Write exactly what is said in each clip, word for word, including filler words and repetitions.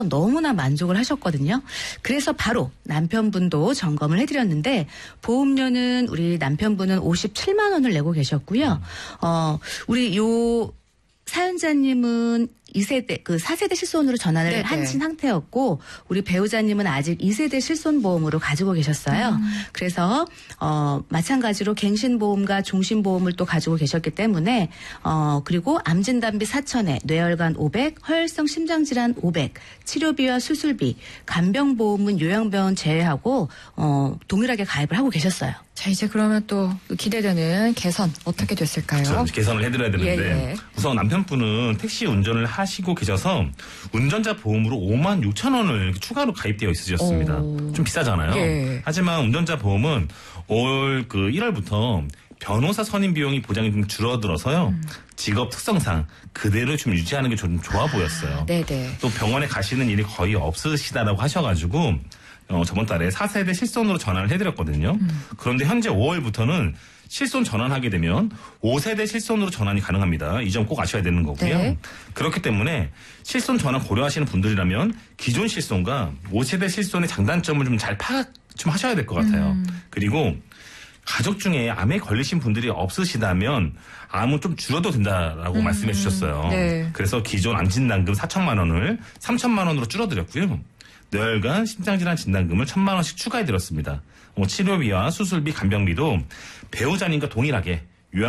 너무나 만족을 하셨거든요. 그래서 바로 남편분도 점검을 해드렸는데 보험료는 우리 남편분은 오십칠만 원을 내고 계셨고요. 어, 우리 요 사연자님은 이 세대, 그 사 세대 실손으로 전환을 네네. 한 상태였고, 우리 배우자님은 아직 이 세대 실손보험으로 가지고 계셨어요. 음. 그래서, 어, 마찬가지로 갱신보험과 종신보험을 또 가지고 계셨기 때문에, 어, 그리고 암진단비 사천에, 뇌혈관 오백, 허혈성 심장질환 오백, 치료비와 수술비, 간병보험은 요양병원 제외하고, 어, 동일하게 가입을 하고 계셨어요. 자, 이제 그러면 또 기대되는 개선 어떻게 됐을까요? 그렇죠. 개선을 해드려야 되는데 예, 예. 우선 남편분은 택시 운전을 하시고 계셔서 운전자 보험으로 오만 육천 원을 추가로 가입되어 있으셨습니다. 오. 좀 비싸잖아요. 예. 하지만 운전자 보험은 올 그 일월부터 변호사 선임 비용이 보장이 좀 줄어들어서요. 음. 직업 특성상 그대로 좀 유지하는 게 좀 좋아 보였어요. 네네. 또 병원에 가시는 일이 거의 없으시다라고 하셔가지고 어, 저번 달에 사 세대 실손으로 전환을 해드렸거든요. 음. 그런데 현재 오월부터는 실손 전환하게 되면 오 세대 실손으로 전환이 가능합니다. 이 점 꼭 아셔야 되는 거고요. 네. 그렇기 때문에 실손 전환 고려하시는 분들이라면 기존 실손과 오 세대 실손의 장단점을 좀 잘 파악 좀 하셔야 될 것 같아요. 음. 그리고 가족 중에 암에 걸리신 분들이 없으시다면 암은 좀 줄어도 된다라고 음. 말씀해 주셨어요. 네. 그래서 기존 암진단금 사천만 원을 삼천만 원으로 줄어드렸고요. 뇌혈관 심장질환 진단금을 천만 원씩 추가해드렸습니다. 뭐 치료비와 수술비, 간병비도 배우자님과 동일하게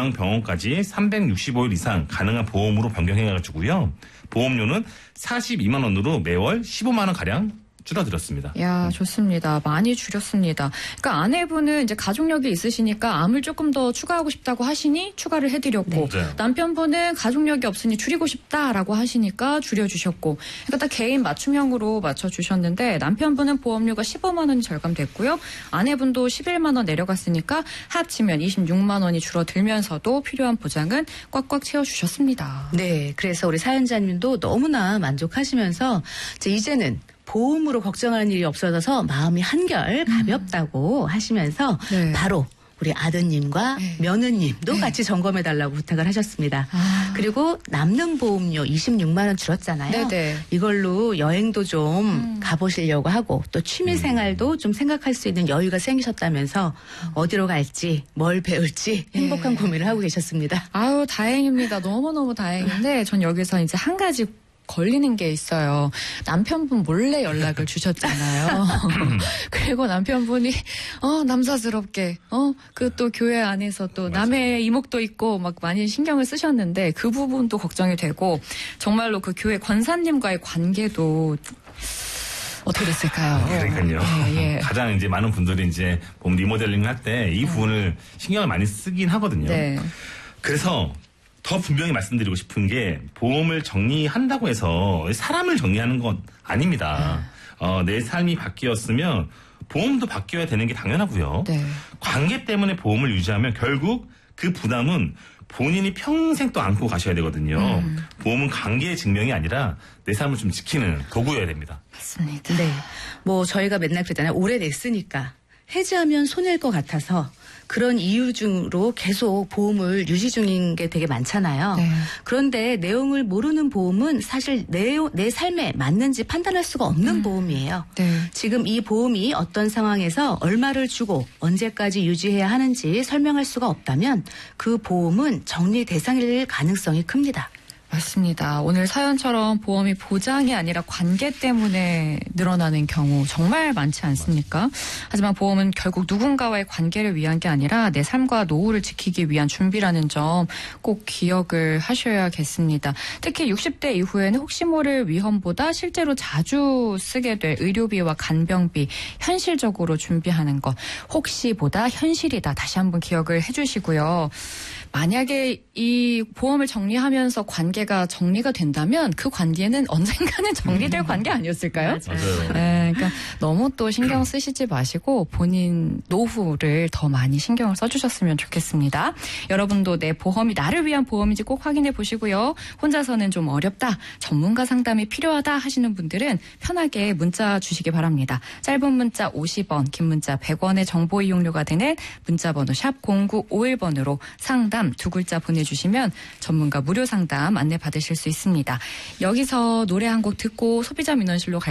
요양병원까지 삼백육십오 일 이상 가능한 보험으로 변경해가지고요. 보험료는 사십이만 원으로 매월 십오만 원가량 줄어들었습니다. 야, 좋습니다. 많이 줄였습니다. 그러니까 아내분은 이제 가족력이 있으시니까 암을 조금 더 추가하고 싶다고 하시니 추가를 해드렸고 네. 남편분은 가족력이 없으니 줄이고 싶다라고 하시니까 줄여주셨고 그러니까 딱 개인 맞춤형으로 맞춰주셨는데 남편분은 보험료가 십오만 원이 절감됐고요. 아내분도 십일만 원 내려갔으니까 합치면 이십육만 원이 줄어들면서도 필요한 보장은 꽉꽉 채워주셨습니다. 네, 그래서 우리 사연자님도 너무나 만족하시면서 이제 이제는 보험으로 걱정하는 일이 없어져서 마음이 한결 가볍다고 음. 하시면서 네. 바로 우리 아드님과 네. 며느님도 네. 같이 점검해달라고 부탁을 하셨습니다. 아. 그리고 남는 보험료 이십육만 원 줄었잖아요. 네네. 이걸로 여행도 좀 음. 가보시려고 하고 또 취미생활도 좀 생각할 수 있는 여유가 생기셨다면서 음. 어디로 갈지 뭘 배울지 행복한 네. 고민을 하고 계셨습니다. 아유, 다행입니다. 너무너무 다행인데 전 여기서 이제 한 가지 걸리는 게 있어요. 남편분 몰래 연락을 주셨잖아요. 그리고 남편분이 어 남사스럽게 어 그 또 교회 안에서 또 맞아요. 남의 이목도 있고 막 많이 신경을 쓰셨는데 그 부분도 걱정이 되고 정말로 그 교회 권사님과의 관계도 어떻게 됐을까요? 그러니까요. 예, 예. 가장 이제 많은 분들이 이제 몸 리모델링 할 때 이 부분을 신경을 많이 쓰긴 하거든요. 네. 그래서 더 분명히 말씀드리고 싶은 게 보험을 정리한다고 해서 사람을 정리하는 건 아닙니다. 어, 내 삶이 바뀌었으면 보험도 바뀌어야 되는 게 당연하고요. 네. 관계 때문에 보험을 유지하면 결국 그 부담은 본인이 평생 또 안고 가셔야 되거든요. 음. 보험은 관계의 증명이 아니라 내 삶을 좀 지키는 도구여야 됩니다. 맞습니다. 네, 뭐 저희가 맨날 그러잖아요. 오래 냈으니까 해지하면 손해일 것 같아서 그런 이유 중으로 계속 보험을 유지 중인 게 되게 많잖아요. 네. 그런데 내용을 모르는 보험은 사실 내, 내 삶에 맞는지 판단할 수가 없는 음. 보험이에요. 네. 지금 이 보험이 어떤 상황에서 얼마를 주고 언제까지 유지해야 하는지 설명할 수가 없다면 그 보험은 정리 대상일 가능성이 큽니다. 맞습니다. 오늘 사연처럼 보험이 보장이 아니라 관계 때문에 늘어나는 경우 정말 많지 않습니까? 하지만 보험은 결국 누군가와의 관계를 위한 게 아니라 내 삶과 노후를 지키기 위한 준비라는 점 꼭 기억을 하셔야겠습니다. 특히 육십 대 이후에는 혹시 모를 위험보다 실제로 자주 쓰게 될 의료비와 간병비 현실적으로 준비하는 것 혹시보다 현실이다. 다시 한번 기억을 해주시고요. 만약에 이 보험을 정리하면서 관계가 정리가 된다면 그 관계는 언젠가는 정리될 관계 아니었을까요? 맞아요. 네, 그러니까 너무 또 신경 쓰시지 마시고 본인 노후를 더 많이 신경을 써주셨으면 좋겠습니다. 여러분도 내 보험이 나를 위한 보험인지 꼭 확인해 보시고요. 혼자서는 좀 어렵다, 전문가 상담이 필요하다 하시는 분들은 편하게 문자 주시기 바랍니다. 짧은 문자 오십 원, 긴 문자 백 원의 정보 이용료가 되는 문자번호 샵 공구오일 번으로 상담 두 글자 보내주시면 전문가 무료 상담 안내 안내 받으실 수 있습니다. 여기서 노래 한 곡 듣고 소비자 민원실로 갈